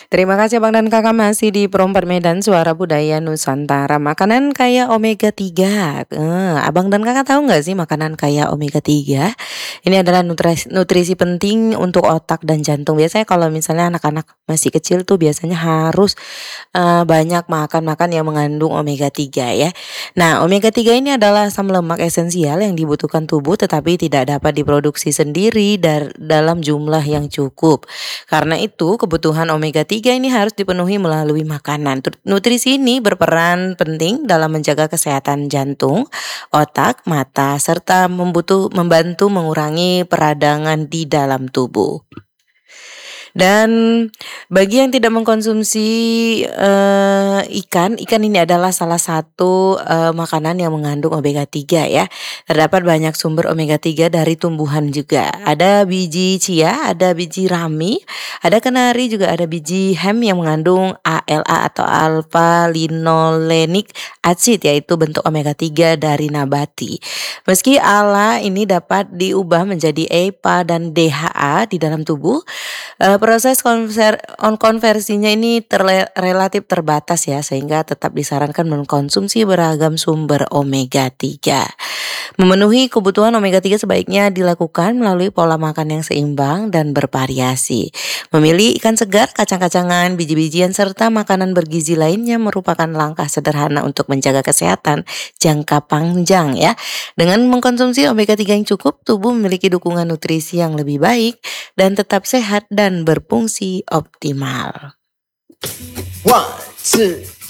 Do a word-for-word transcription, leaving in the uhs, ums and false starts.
Terima kasih Abang dan Kakak masih di Perompak Medan Suara Budaya Nusantara. Makanan kaya omega tiga. Eee, Abang dan Kakak tahu nggak sih makanan kaya omega tiga? Ini adalah nutrisi nutrisi penting untuk otak dan jantung. Biasanya kalau misalnya anak-anak masih kecil tuh biasanya harus, eee, banyak makan-makan yang mengandung omega tiga ya. Nah, omega tiga ini adalah asam lemak esensial yang dibutuhkan tubuh tetapi tidak dapat diproduksi sendiri dar dalam jumlah yang cukup. Karena itu, kebutuhan omega tiga ini harus dipenuhi melalui makanan. Tut- Nutrisi ini berperan penting dalam menjaga kesehatan jantung, otak, mata, serta membutuh membantu mengurangi peradangan di dalam tubuh. Dan bagi yang tidak mengkonsumsi, eee, ikan, ikan ini adalah salah satu, eee, makanan yang mengandung omega tiga ya. Terdapat banyak sumber omega tiga dari tumbuhan juga. Ada biji chia, ada biji rami, ada kenari, juga ada biji hemp yang mengandung A L A atau alpha linolenic acid, yaitu bentuk omega tiga dari nabati. Meski A L A ini dapat diubah menjadi E P A dan D H A di dalam tubuh, Eee, proses konver on konversinya ini terle relatif terbatas ya, sehingga tetap disarankan mengkonsumsi beragam sumber omega tiga. Memenuhi kebutuhan omega tiga sebaiknya dilakukan melalui pola makan yang seimbang dan bervariasi. Memilih ikan segar, kacang-kacangan, biji-bijian, serta makanan bergizi lainnya merupakan langkah sederhana untuk menjaga kesehatan jangka panjang ya. Dengan mengkonsumsi omega tiga yang cukup, tubuh memiliki dukungan nutrisi yang lebih baik dan tetap sehat dan berfungsi optimal. One, two,